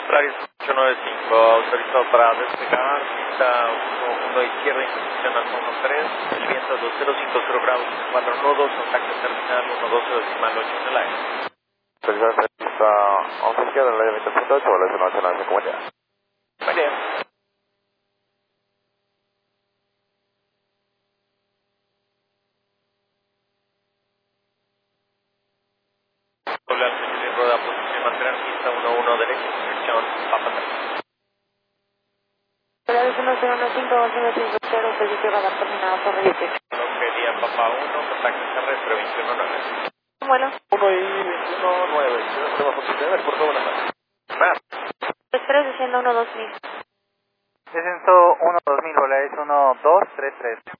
Polaris 895, autorizado para despegar, pista 1 izquierda, inclinación al 13, el viento 2050 grados, 4 nudos, contacto terminal 120.8 en el aire. Autorizado pista 11 izquierda, el aire 20.8, evaluación nacional de comunidad. Buen día. Doble al señor rueda, posición lateral, pista 1-1 derecha, dirección Papa 3. Polaris 1015, servicio radar terminado por radio 18. Loquería Papa 1, contacto terrestre 21-9. Bueno. 1 y 21-9, tenemos posición del puerto, buenas tardes. Espero desciendo 1-2000. Descenso 1-2000, Polaris 1233.